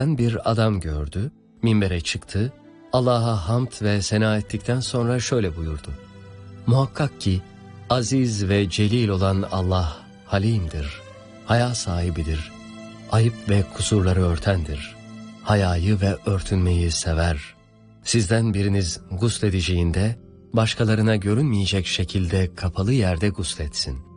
bir adam gördü, minbere çıktı, Allah'a hamd ve sena ettikten sonra şöyle buyurdu: Muhakkak ki aziz ve celil olan Allah halimdir, haya sahibidir, ayıp ve kusurları örtendir, hayayı ve örtünmeyi sever. Sizden biriniz gusledeceğinde başkalarına görünmeyecek şekilde kapalı yerde gusletsin.